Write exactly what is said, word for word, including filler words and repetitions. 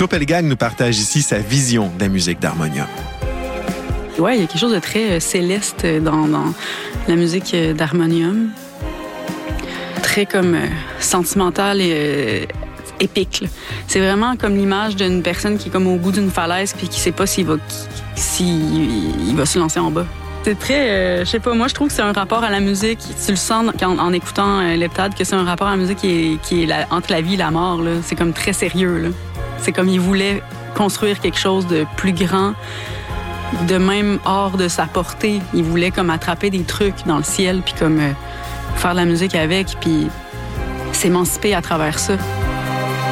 Claude Pelgag nous partage ici sa vision de la musique d'harmonium. Ouais, il y a quelque chose de très céleste dans, dans la musique d'harmonium. Très comme euh, sentimental et euh, épique. Là. C'est vraiment comme l'image d'une personne qui est comme au bout d'une falaise puis qui sait pas s'il va, s'il, il va se lancer en bas. C'est très, euh, je sais pas, moi je trouve que c'est un rapport à la musique. Tu le sens en, en écoutant euh, l'heptade que c'est un rapport à la musique qui est, qui est la, entre la vie et la mort. Là. C'est comme très sérieux. Là. C'est comme il voulait construire quelque chose de plus grand, de même hors de sa portée. Il voulait comme attraper des trucs dans le ciel puis comme euh, faire de la musique avec puis s'émanciper à travers ça.